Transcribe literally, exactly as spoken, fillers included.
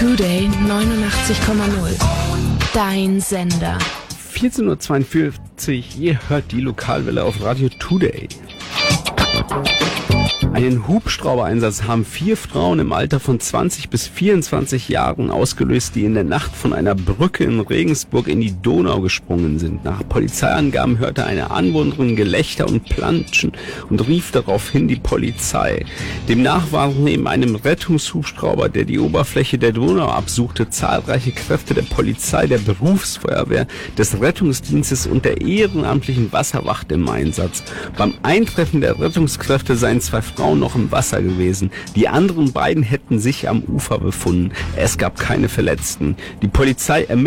Today neunundachtzig Komma null. Dein Sender. vierzehn Uhr zweiundvierzig, ihr hört die Lokalwelle auf Radio Today. Einen Hubschrauber-Einsatz haben vier Frauen im Alter von zwanzig bis vierundzwanzig Jahren ausgelöst, die in der Nacht von einer Brücke in Regensburg in die Donau gesprungen sind. Nach Polizeiangaben hörte eine Anwohnerin Gelächter und Planschen und rief daraufhin die Polizei. Demnach waren neben einem Rettungshubschrauber, der die Oberfläche der Donau absuchte, zahlreiche Kräfte der Polizei, der Berufsfeuerwehr, des Rettungsdienstes und der ehrenamtlichen Wasserwacht im Einsatz. Beim Eintreffen der Rettungskräfte seien zwei Frauen noch im Wasser gewesen. Die anderen beiden hätten sich am Ufer befunden. Es gab keine Verletzten. Die Polizei ermittelt